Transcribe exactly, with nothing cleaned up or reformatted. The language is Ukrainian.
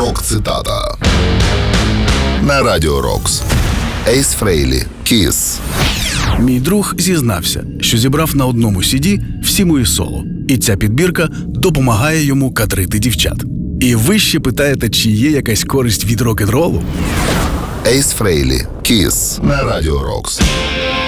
Рок-цитата на Радіо Рокс. Ейс Фрейлі «Kiss». Мій друг зізнався, що зібрав на одному сі-ді всі мої соло. І ця підбірка допомагає йому кадрити дівчат. І ви ще питаєте, чи є якась користь від рок-н-ролу? Ейс Фрейлі «Kiss» на Радіо Рокс.